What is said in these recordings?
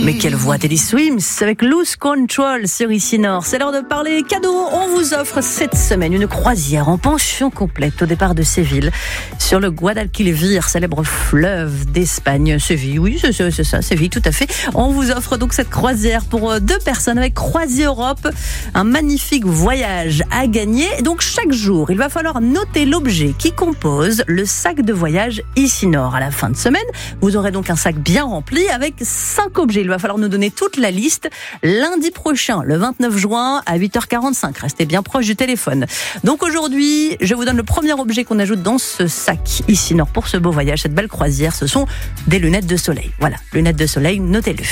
Mais quelle voix, Teddy Swims avec Lose Control sur Ici Nord. C'est l'heure de parler cadeaux. On vous offre cette semaine une croisière en pension complète au départ de Séville sur le Guadalquivir, célèbre fleuve d'Espagne. Séville, oui, c'est ça, Séville, tout à fait. On vous offre donc cette croisière pour 2 personnes avec Croisier Europe. Un magnifique voyage à gagner. Donc chaque jour, il va falloir noter l'objet qui compose le sac de voyage Ici Nord. À la fin de semaine, vous aurez donc un sac bien rempli avec 5 objets. Il va falloir nous donner toute la liste lundi prochain, le 29 juin à 8h45. Restez bien proche du téléphone. Donc aujourd'hui, je vous donne le premier objet qu'on ajoute dans ce sac Ici Nord pour ce beau voyage, cette belle croisière. Ce sont des lunettes de soleil. Voilà, lunettes de soleil, notez-le.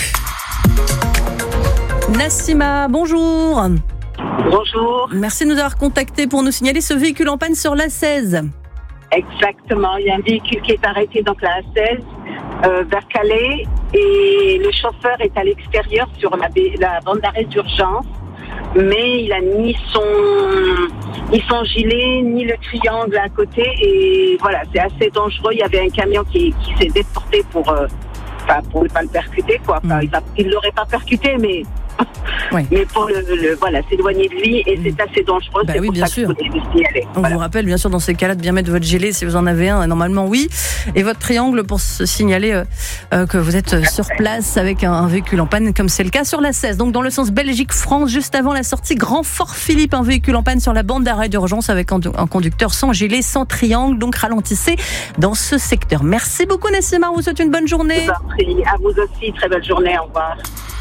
Nassima, bonjour. Bonjour. Merci de nous avoir contactés pour nous signaler ce véhicule en panne sur l'A16. Exactement, il y a un véhicule qui est arrêté donc la A16 vers Calais et le chauffeur est à l'extérieur sur la bande d'arrêt d'urgence, mais il a ni son gilet ni le triangle à côté et voilà, c'est assez dangereux. Il y avait un camion qui s'est déporté pour ne pas le percuter quoi. Il l'aurait pas percuté mais oui. Mais pour s'éloigner de lui et c'est assez dangereux. Bah c'est oui, pour bien ça sûr. On voilà. vous rappelle bien sûr dans ces cas-là de bien mettre votre gilet si vous en avez un. Normalement oui. Et votre triangle pour se signaler que vous êtes sur place avec un véhicule en panne comme c'est le cas sur l'A16. Donc dans le sens Belgique-France, juste avant la sortie Grand Fort Philippe, un véhicule en panne sur la bande d'arrêt d'urgence avec un conducteur sans gilet, sans triangle. Donc ralentissez dans ce secteur. Merci beaucoup Nassima. On vous souhaite une bonne journée. Je vous en prie. À vous aussi. Très belle journée. Au revoir.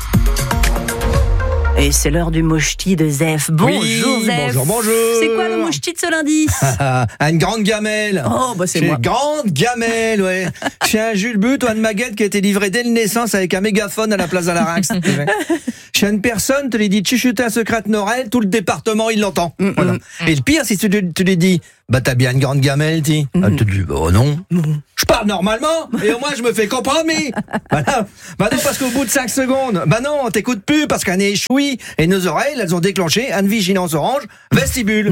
Et c'est l'heure du mochti de Zef. Bonjour oui, Zef. Bonjour. C'est quoi le mochti de ce lundi? Une grande gamelle. Oh, bah c'est moi. Une grande gamelle, ouais. Chez un Jules But ou une Maguette qui a été livré dès la naissance avec un mégaphone à la place de la Rax. Chez une personne, tu lui dis chuchoter un secret de Noël, tout le département il l'entend. Voilà. Et le pire, si tu lui dis bah t'as bien une grande gamelle, tu te dis oh non. Je parle normalement et au moins je me fais compromis. Voilà. Bah non, parce qu'au bout de 5 secondes, bah non, on t'écoute plus parce qu'on est échoui et nos oreilles, elles ont déclenché une vigilance orange, vestibule.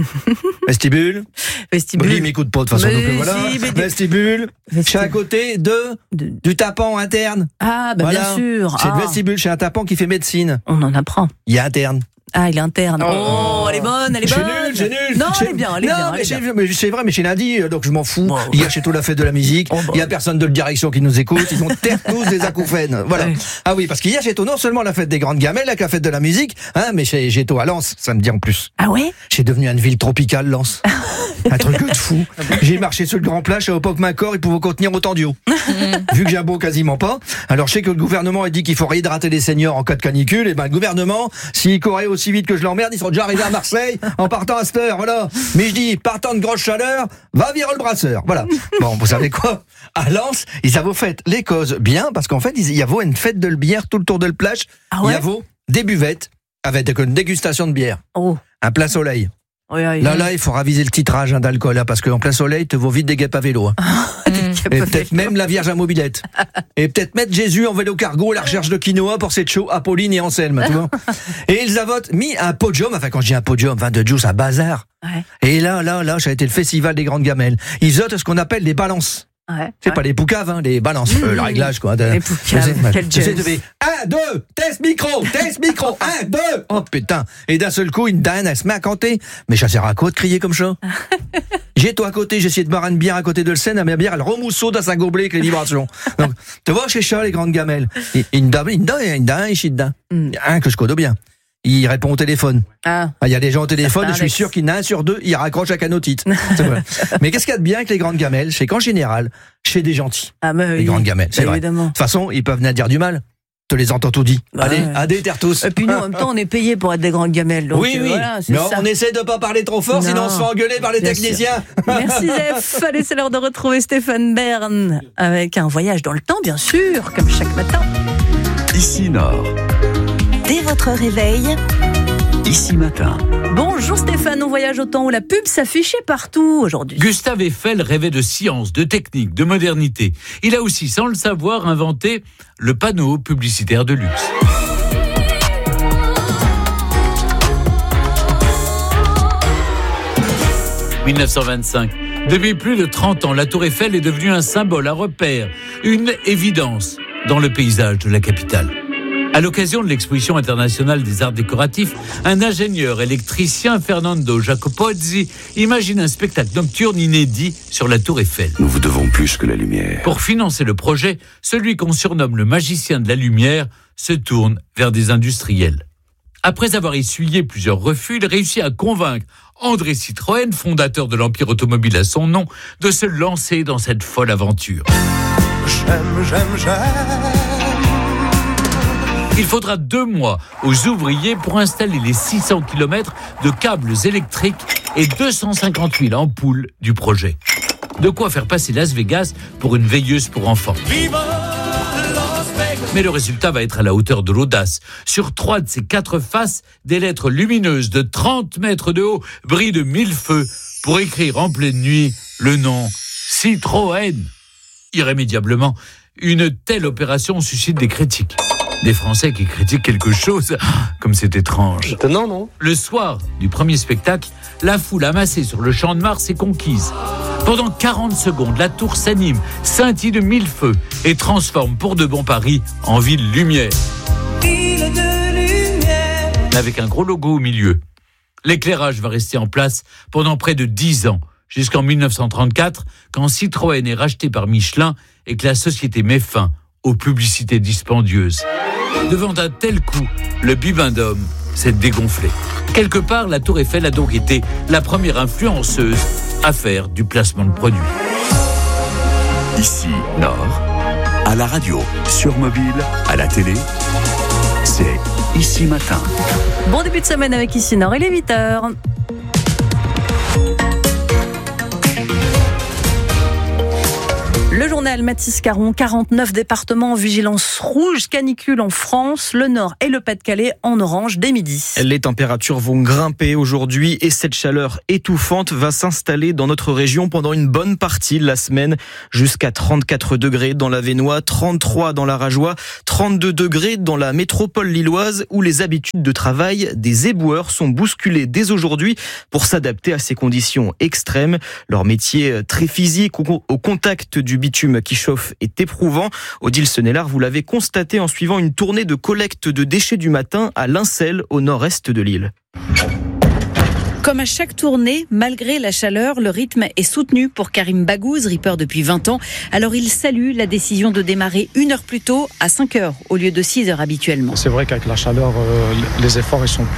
Vestibule. Lui, il m'écoute pas de toute façon, donc voilà. Vestibule. Je suis à côté du tapant interne. Ah, bah voilà. bien sûr. C'est le vestibule, chez un tapant qui fait médecine. On en apprend. Il est interne. Ah, il est interne. Oh, elle est bonne, elle est bonne. J'ai nul. Non, elle est bien, elle est bien. Mais c'est vrai, mais chez lundi, donc je m'en fous. Bon, il y a chez tout la fête de la musique. Il y a personne de la direction qui nous écoute. Ils ont tous des acouphènes. Voilà. Ouais. Ah oui, parce qu'il y a chez toi non seulement la fête des grandes gamelles, la fête de la musique, mais chez Géto à Lens, samedi en plus. Ah ouais? C'est devenu une ville tropicale, Lens. Un truc de fou. J'ai marché sur le grand plat, à Opoc Macor, il pouvait contenir autant d'eau. Vu que j'ai un beau quasiment pas. Alors je sais que le gouvernement a dit qu'il faut réhydrater les seniors en cas de canicule. Et ben le gouvernement, s'il courait aussi vite que je l'emmerde, ils sont déjà arrivés à Marseille en partant à cette heure. Voilà. Mais je dis, partant de grosse chaleur, va virer le brasseur. Voilà. Bon, vous savez quoi? À Lens, ils avaient fait les causes bien parce qu'en fait, il y avait une fête de la bière tout le tour de la plage. Ah ouais? Il y avait des buvettes avec une dégustation de bière. Oh. Un plat soleil. Oui. Là, il faut raviser le titrage d'alcool, parce qu'en plein soleil, te vaut vite des guêpes à vélo. Et peut-être même la Vierge à mobilette. Et peut-être mettre Jésus en vélo cargo à la recherche de quinoa pour cette show Apolline et Anselme, tu vois. Et ils avaient mis un podium, enfin quand je dis un podium, de juice, un bazar. Ouais. Et là, ça a été le festival des grandes gamelles. Ils ont ce qu'on appelle des balances. Ouais, c'est pas les poucaves, les balances, le réglage quoi. Les poucaves, quel jazz. 1, 2, test micro, 1, 2. Oh putain. Et d'un seul coup, une dame, elle se met à canter. Mais ça sert à quoi de crier comme ça? J'ai toi à côté, j'ai essayé de boire une bière à côté de le Seine, ma bière, elle remousseau dans sa gobelet avec les vibrations. Donc, tu vois, chez ça, les grandes gamelles. Une dame, un que je connais bien. Il répond au téléphone. Il y a des gens au téléphone et je suis sûr qu'il y en a un sur 2, il raccroche à canotite. Mais qu'est-ce qu'il y a de bien avec les grandes gamelles? C'est qu'en général, chez des gentils. Les grandes gamelles, c'est vrai. De toute façon, ils peuvent venir dire du mal. Te les entends tout dit. Allez, adé, terre tous. Et puis nous, en même temps, on est payé pour être des grandes gamelles. Donc oui. Voilà, mais ça. On essaie de pas parler trop fort, sinon on se fait engueuler par les techniciens. Merci Zef. Allez, c'est l'heure de retrouver Stéphane Bern avec un voyage dans le temps, bien sûr, comme chaque matin. Ici Nord. Dès votre réveil, Ici Matin. Bonjour Stéphane, on voyage au temps où la pub s'affichait partout aujourd'hui. Gustave Eiffel rêvait de science, de technique, de modernité. Il a aussi, sans le savoir, inventé le panneau publicitaire de luxe. « 1925. Depuis plus de 30 ans, la Tour Eiffel est devenue un symbole, un repère, une évidence dans le paysage de la capitale. À l'occasion de l'exposition internationale des arts décoratifs, un ingénieur électricien, Fernando Jacopozzi, imagine un spectacle nocturne inédit sur la Tour Eiffel. Nous vous devons plus que la lumière. Pour financer le projet, celui qu'on surnomme le magicien de la lumière se tourne vers des industriels. Après avoir essuyé plusieurs refus, il réussit à convaincre André Citroën, fondateur de l'Empire automobile à son nom, de se lancer dans cette folle aventure. J'aime. Il faudra 2 mois aux ouvriers pour installer les 600 km de câbles électriques et 250 000 ampoules du projet. De quoi faire passer Las Vegas pour une veilleuse pour enfants. Mais le résultat va être à la hauteur de l'audace. Sur 3 de ces 4 faces, des lettres lumineuses de 30 mètres de haut brillent de 1000 feux pour écrire en pleine nuit le nom Citroën. Irrémédiablement, une telle opération suscite des critiques. Des Français qui critiquent quelque chose, comme c'est étrange. Étonnant, non ? Le soir du premier spectacle, la foule amassée sur le Champ de Mars est conquise. Pendant 40 secondes, la tour s'anime, scintille de 1000 feux et transforme pour de bon Paris en ville lumière. Ville de lumière. Avec un gros logo au milieu. L'éclairage va rester en place pendant près de 10 ans, jusqu'en 1934, quand Citroën est racheté par Michelin et que la société met fin aux publicités dispendieuses. Devant un tel coup, le bibendum s'est dégonflé. Quelque part, la Tour Eiffel a donc été la première influenceuse à faire du placement de produits. Ici, Nord, à la radio, sur mobile, à la télé, c'est Ici Matin. Bon début de semaine avec Ici Nord, il est 8h. Le journal Mathis Caron, 49 départements en vigilance rouge, canicule en France, le Nord et le Pas-de-Calais en orange dès midi. Les températures vont grimper aujourd'hui et cette chaleur étouffante va s'installer dans notre région pendant une bonne partie de la semaine, jusqu'à 34 degrés dans la Vénois, 33 dans la Rajoie, 32 degrés dans la métropole lilloise où les habitudes de travail des éboueurs sont bousculées dès aujourd'hui pour s'adapter à ces conditions extrêmes. Leur métier très physique au contact du bitume qui chauffe est éprouvant. Odile Senelard, vous l'avez constaté en suivant une tournée de collecte de déchets du matin à Lincel, au nord-est de l'île. Comme à chaque tournée, malgré la chaleur, le rythme est soutenu pour Karim Baghouz, ripper depuis 20 ans. Alors il salue la décision de démarrer 1 heure plus tôt, à 5 heures, au lieu de 6 heures habituellement. C'est vrai qu'avec la chaleur, les efforts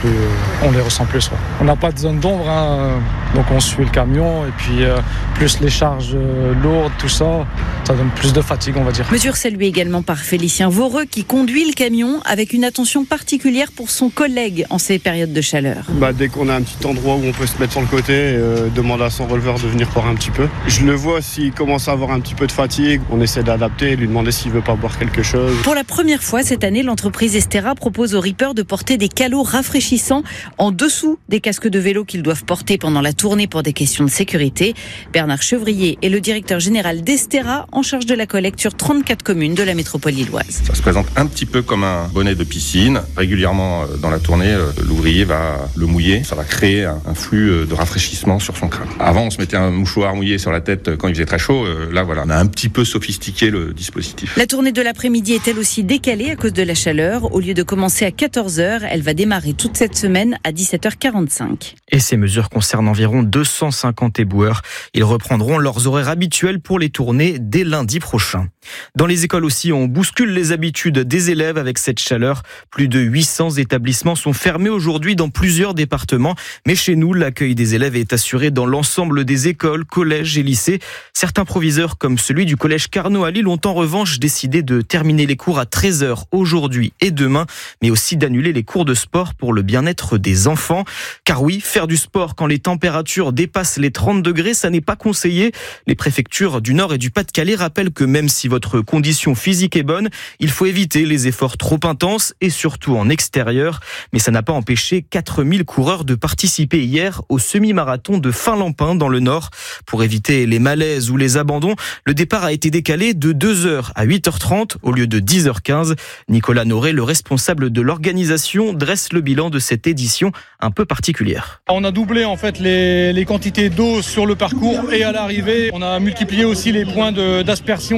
on les ressent plus. Ouais. On n'a pas de zone d'ombre, donc on suit le camion et puis plus les charges lourdes, tout ça, ça donne plus de fatigue, on va dire. Mesure saluée également par Félicien Voreux qui conduit le camion avec une attention particulière pour son collègue en ces périodes de chaleur. Dès qu'on a un petit endroit où on peut se mettre sur le côté, demander à son releveur de venir boire un petit peu. Je le vois s'il commence à avoir un petit peu de fatigue, on essaie d'adapter, lui demander s'il veut pas boire quelque chose. Pour la première fois cette année, l'entreprise Estera propose aux rippers de porter des calots rafraîchissants en dessous des casques de vélo qu'ils doivent porter pendant la tournée pour des questions de sécurité. Bernard Chevrier est le directeur général d'Estera en charge de la collecte sur 34 communes de la métropole lilloise. Ça se présente un petit peu comme un bonnet de piscine. Régulièrement dans la tournée, l'ouvrier va le mouiller. Ça va créer un flux de rafraîchissement sur son crâne. Avant, on se mettait un mouchoir mouillé sur la tête quand il faisait très chaud. Là, voilà, on a un petit peu sophistiqué le dispositif. La tournée de l'après-midi est elle aussi décalée à cause de la chaleur. Au lieu de commencer à 14h, elle va démarrer toute cette semaine à 17h45. Et ces mesures concernent environ 250 éboueurs. Ils reprendront leurs horaires habituels pour les tournées dès lundi prochain. Dans les écoles aussi, on bouscule les habitudes des élèves avec cette chaleur. Plus de 800 établissements sont fermés aujourd'hui dans plusieurs départements. Mais chez nous, l'accueil des élèves est assuré dans l'ensemble des écoles, collèges et lycées. Certains proviseurs, comme celui du collège Carnot à Lille, ont en revanche décidé de terminer les cours à 13h aujourd'hui et demain, mais aussi d'annuler les cours de sport pour le bien-être des enfants. Car oui, faire du sport quand les températures dépassent les 30 degrés, ça n'est pas conseillé. Les préfectures du Nord et du Pas-de-Calais rappellent que même si votre condition physique est bonne, il faut éviter les efforts trop intenses et surtout en extérieur. Mais ça n'a pas empêché 4000 coureurs de participer hier au semi-marathon de Finlampin dans le Nord. Pour éviter les malaises ou les abandons, le départ a été décalé de 2h à 8h30 au lieu de 10h15. Nicolas Noré, le responsable de l'organisation, dresse le bilan de cette édition un peu particulière. On a doublé en fait les quantités d'eau sur le parcours et à l'arrivée, on a multiplié aussi les points d'aspersion et de brumide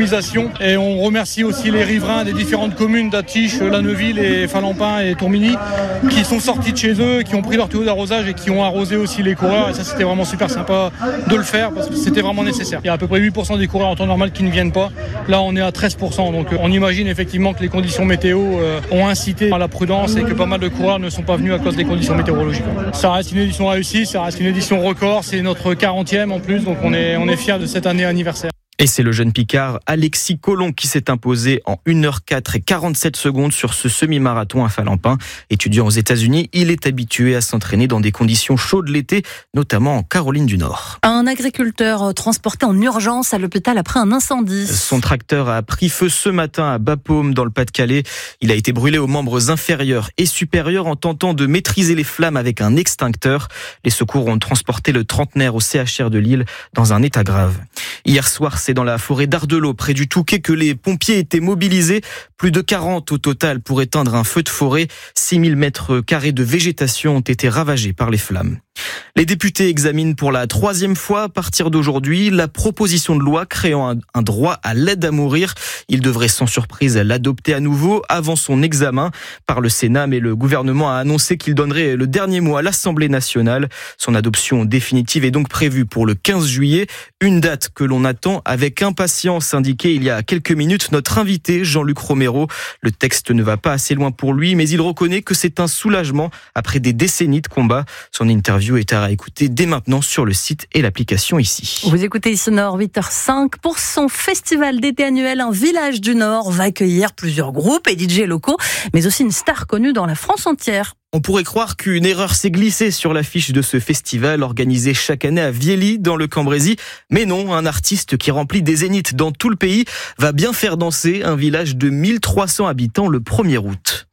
d'optimisation. Et on remercie aussi les riverains des différentes communes d'Attiche, Lanneuville et Falampin et Tourmini qui sont sortis de chez eux, qui ont pris leur tuyau d'arrosage et qui ont arrosé aussi les coureurs. Et ça, c'était vraiment super sympa de le faire parce que c'était vraiment nécessaire. Il y a à peu près 8% des coureurs en temps normal qui ne viennent pas. Là, on est à 13%. Donc on imagine effectivement que les conditions météo ont incité à la prudence et que pas mal de coureurs ne sont pas venus à cause des conditions météorologiques. Ça reste une édition réussie, ça reste une édition record. C'est notre 40e en plus, donc on est fiers de cette année anniversaire. Et c'est le jeune Picard Alexis Colomb qui s'est imposé en 1h04 et 47 secondes sur ce semi-marathon à Falampin. Étudiant aux États-Unis, il est habitué à s'entraîner dans des conditions chaudes l'été, notamment en Caroline du Nord. Un agriculteur transporté en urgence à l'hôpital après un incendie. Son tracteur a pris feu ce matin à Bapaume dans le Pas-de-Calais. Il a été brûlé aux membres inférieurs et supérieurs en tentant de maîtriser les flammes avec un extincteur. Les secours ont transporté le trentenaire au CHR de Lille dans un état grave. Hier soir, c'est dans la forêt d'Ardelot, près du Touquet, que les pompiers étaient mobilisés. Plus de 40 au total pour éteindre un feu de forêt. 6000 mètres carrés de végétation ont été ravagés par les flammes. Les députés examinent pour la 3e fois à partir d'aujourd'hui la proposition de loi créant un droit à l'aide à mourir. Ils devraient sans surprise l'adopter à nouveau avant son examen par le Sénat, mais le gouvernement a annoncé qu'il donnerait le dernier mot à l'Assemblée nationale. Son adoption définitive est donc prévue pour le 15 juillet, une date que l'on attend avec impatience, indiquait il y a quelques minutes notre invité Jean-Luc Romero. Le texte ne va pas assez loin pour lui, mais il reconnaît que c'est un soulagement après des décennies de combat. Son interview est à écouter dès maintenant sur le site et l'application ici. Vous écoutez Ici Nord, 8h05. Pour son festival d'été annuel, un village du Nord va accueillir plusieurs groupes et DJ locaux, mais aussi une star connue dans la France entière. On pourrait croire qu'une erreur s'est glissée sur l'affiche de ce festival organisé chaque année à Viely, dans le Cambrésis. Mais non, un artiste qui remplit des zéniths dans tout le pays va bien faire danser un village de 1300 habitants le 1er août.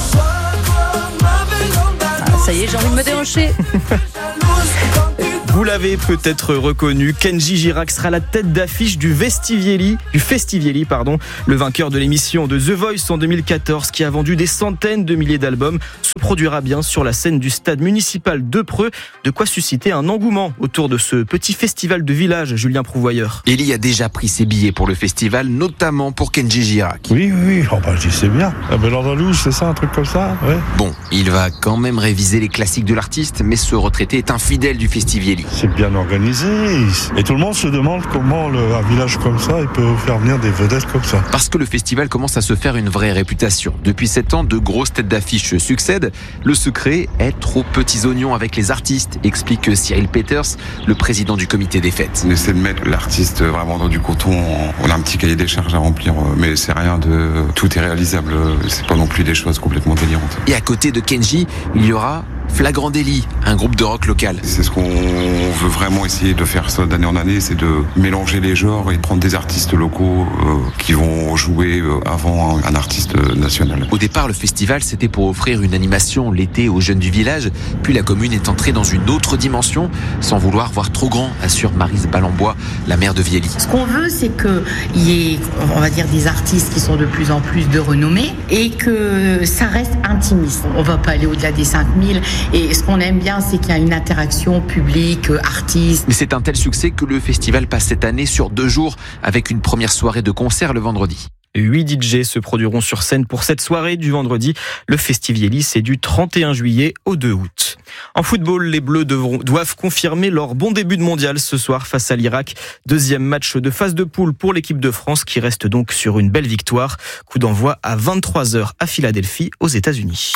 Ça y est, j'ai envie de me déhancher. Vous l'avez peut-être reconnu, Kenji Girac sera la tête d'affiche du Festivieli, le vainqueur de l'émission de The Voice en 2014 qui a vendu des centaines de milliers d'albums, se produira bien sur la scène du stade municipal de Preux, de quoi susciter un engouement autour de ce petit festival de village, Julien Prouvoyeur. Élie a déjà pris ses billets pour le festival, notamment pour Kenji Girac. Oui, je sais bien. L'Andalouse, c'est ça, un truc comme ça, ouais. Bon, il va quand même réviser les classiques de l'artiste, mais ce retraité est un fidèle du Festivieli. C'est bien organisé et tout le monde se demande comment un village comme ça il peut faire venir des vedettes comme ça. Parce que le festival commence à se faire une vraie réputation. Depuis 7 ans, de grosses têtes d'affiche succèdent. Le secret est trop petits oignons avec les artistes, explique Cyril Peters, le président du comité des fêtes. On essaie de mettre l'artiste vraiment dans du coton. On a un petit cahier des charges à remplir, mais c'est rien de... Tout est réalisable, c'est pas non plus des choses complètement délirantes. Et à côté de Kenji, il y aura Flagrant Délit, un groupe de rock local. C'est ce qu'on veut vraiment essayer de faire ça d'année en année, c'est de mélanger les genres et prendre des artistes locaux qui vont jouer avant un artiste national. Au départ, le festival, c'était pour offrir une animation l'été aux jeunes du village, puis la commune est entrée dans une autre dimension, sans vouloir voir trop grand, assure Maryse Ballambois, la maire de Viely. Ce qu'on veut, c'est qu'il y ait, on va dire, des artistes qui sont de plus en plus de renommée et que ça reste intimiste. On va pas aller au-delà des 5000. Et ce qu'on aime bien, c'est qu'il y a une interaction publique, artiste. Mais c'est un tel succès que le festival passe cette année sur 2 jours avec une première soirée de concert le vendredi. 8 DJ se produiront sur scène pour cette soirée du vendredi. Le Festivieli, c'est du 31 juillet au 2 août. En football, les Bleus doivent confirmer leur bon début de mondial ce soir face à l'Irak. 2e match de phase de poule pour l'équipe de France qui reste donc sur une belle victoire. Coup d'envoi à 23h à Philadelphie, aux États-Unis.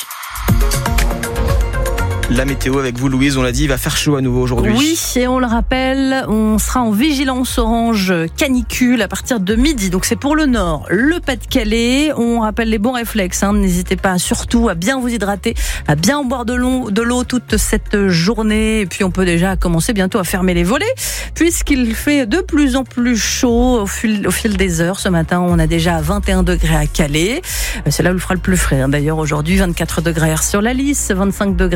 La météo avec vous, Louise, on l'a dit, il va faire chaud à nouveau aujourd'hui. Oui, et on le rappelle, on sera en vigilance orange canicule à partir de midi. Donc c'est pour le Nord, le Pas-de-Calais. On rappelle les bons réflexes. N'hésitez pas surtout à bien vous hydrater, à bien boire de l'eau toute cette journée. Et puis on peut déjà commencer bientôt à fermer les volets, puisqu'il fait de plus en plus chaud au fil des heures. Ce matin, on a déjà 21 degrés à Calais. C'est là où il fera le plus frais. D'ailleurs, aujourd'hui, 24 degrés sur la Lys, 25 degrés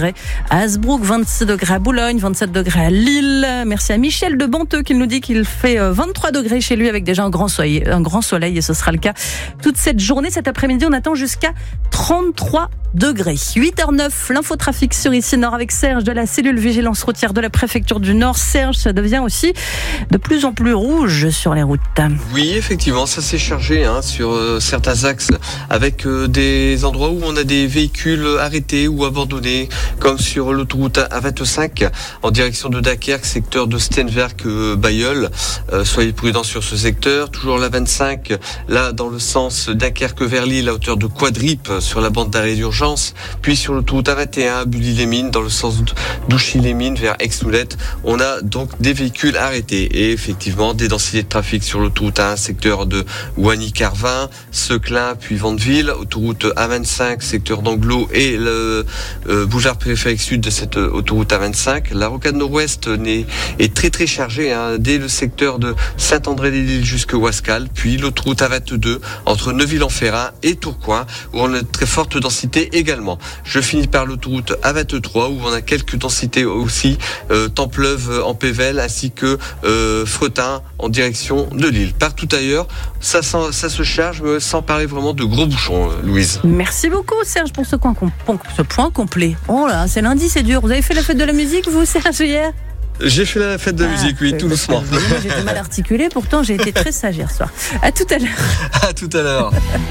à Hasbrook, 26 degrés à Boulogne, 27 degrés à Lille. Merci à Michel de Bonteux qui nous dit qu'il fait 23 degrés chez lui avec déjà un grand soleil et ce sera le cas toute cette journée. Cet après-midi, on attend jusqu'à 33 degrés. 8h09, l'infotrafic sur Ici Nord avec Serge de la cellule vigilance routière de la préfecture du Nord. Serge, ça devient aussi de plus en plus rouge sur les routes. Oui, effectivement, ça s'est chargé sur certains axes avec des endroits où on a des véhicules arrêtés ou abandonnés, comme sur l'autoroute A25 en direction de Dunkerque, secteur de Steenwerk-Bailleul. Soyez prudents sur ce secteur. Toujours la 25, là dans le sens Dunkerque vers Lille, à hauteur de Quadrip sur la bande d'arrêt d'urgence. Puis sur l'autoroute A21, Bully-les-Mines, dans le sens d'Ouchy-les-Mines vers Aix-Noulette, on a donc des véhicules arrêtés. Et effectivement, des densités de trafic sur l'autoroute A1, secteur de Ouany-Carvin, Seclin, puis Vandeville, autoroute A25, secteur d'Anglo et le boulevard périphérique sud de cette autoroute A25. La rocade nord-ouest est très très chargée dès le secteur de Saint-André-les-Lilles jusqu'à Ouascal, puis l'autoroute A22 entre Neuville-en-Ferrat et Tourcoing, où on a de très forte densité également. Je finis par l'autoroute A23 où on a quelques densités aussi, Templeuve en Pével ainsi que Fretin en direction de Lille. Partout ailleurs, ça se charge, mais sans parler vraiment de gros bouchons, Louise. Merci beaucoup Serge pour ce point complet. Oh là, c'est lundi, c'est dur. Vous avez fait la fête de la musique, vous, Serge, hier ? J'ai fait la fête de la musique, oui, tout doucement. J'ai du mal articulé, pourtant j'ai été très sage hier soir. À tout à l'heure. À tout à l'heure.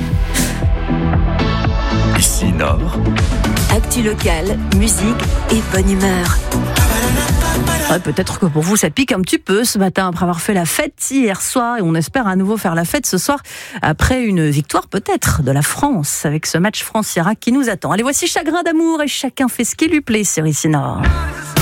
Ici Nord. Actu locale, musique et bonne humeur. Ouais, peut-être que pour vous ça pique un petit peu ce matin après avoir fait la fête hier soir et on espère à nouveau faire la fête ce soir après une victoire peut-être de la France avec ce match France-Irak qui nous attend. Allez, voici Chagrin d'amour et chacun fait ce qui lui plaît sur Ici Nord.